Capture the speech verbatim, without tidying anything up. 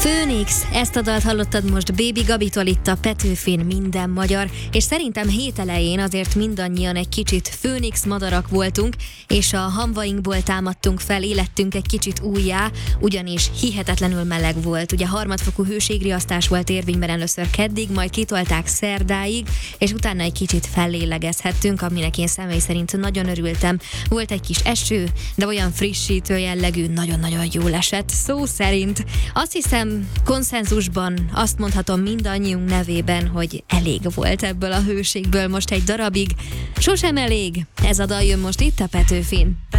Főnix, ezt a dalt hallottad most Baby Gabitól itt a Petőfin Minden Magyar, és szerintem hét elején azért mindannyian egy kicsit Főnix madarak voltunk, és a hamvainkból támadtunk fel, élettünk egy kicsit újjá, ugyanis hihetetlenül meleg volt. Ugye harmadfokú hőségriasztás volt érvényben először keddig, majd kitolták szerdáig, és utána egy kicsit fellélegezhettünk, aminek én személy szerint nagyon örültem. Volt egy kis eső, de olyan frissítő jellegű, nagyon-nagyon jól esett. Szó szerint azt hiszem, konszenzusban azt mondhatom mindannyiunk nevében, hogy elég volt ebből a hőségből most egy darabig. Sosem elég. Ez a dal jön most itt a Petőfin.